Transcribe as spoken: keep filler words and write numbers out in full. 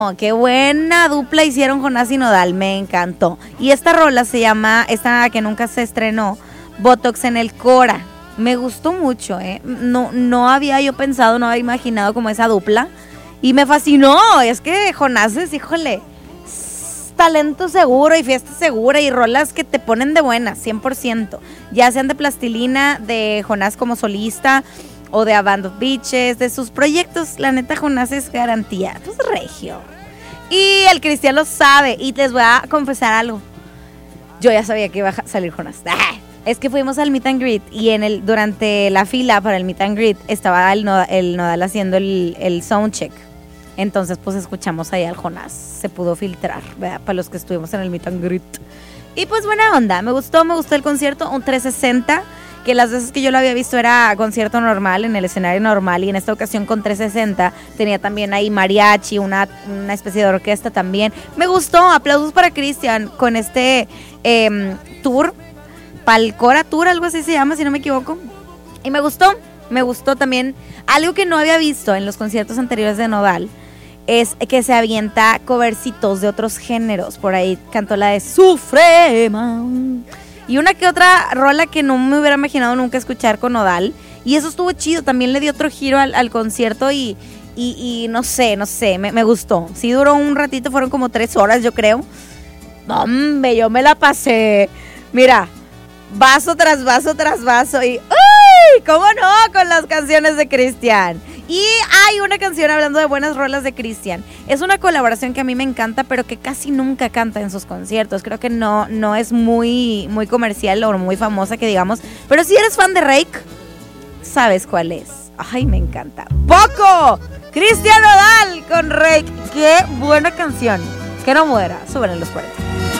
Oh, qué buena dupla hicieron Jonás y Nodal, me encantó. Y esta rola se llama, esta que nunca se estrenó, Botox en el Cora. Me gustó mucho, ¿eh? No, no había yo pensado, no había imaginado como esa dupla. Y me fascinó, es que Jonás es, híjole, es talento seguro y fiesta segura y rolas que te ponen de buenas, cien por ciento. Ya sean de Plastilina, de Jonás como solista o de A Band of Bitches, de sus proyectos, la neta Jonás es garantía, pues regio. Y el Cristian lo sabe, y les voy a confesar algo. Yo ya sabía que iba a salir Jonás. ¡Ah! Es que fuimos al meet and greet y en el, durante la fila para el meet and greet estaba el, Nodal, el Nodal haciendo el, el sound check. Entonces pues escuchamos ahí al Jonás, se pudo filtrar, ¿verdad? Para los que estuvimos en el meet and greet. Y pues buena onda, me gustó, me gustó el concierto, un trescientos sesenta, que las veces que yo lo había visto era concierto normal, en el escenario normal, y en esta ocasión con trescientos sesenta tenía también ahí mariachi, una, una especie de orquesta también. Me gustó, aplausos para Cristian con este eh, tour, Palcora Tour, algo así se llama, si no me equivoco. Y me gustó, me gustó también. Algo que no había visto en los conciertos anteriores de Nodal es que se avienta covercitos de otros géneros. Por ahí cantó la de Sufrema y una que otra rola que no me hubiera imaginado nunca escuchar con Nodal. Y eso estuvo chido, también le dio otro giro al, al concierto y, y, y no sé, no sé, me, me gustó. Sí duró un ratito, fueron como tres horas yo creo. Hombre, yo me la pasé, mira, vaso tras vaso tras vaso y ¡uy! ¿Cómo no? Con las canciones de Cristian. Y hay una canción hablando de buenas rolas de Cristian. Es una colaboración que a mí me encanta, pero que casi nunca canta en sus conciertos. Creo que no, no es muy, muy comercial o muy famosa que digamos. Pero si eres fan de Rake, sabes cuál es. Ay, me encanta. ¡Poco! Cristian Nodal con Rake. ¡Qué buena canción! Que no muera. Suben en los cuarenta.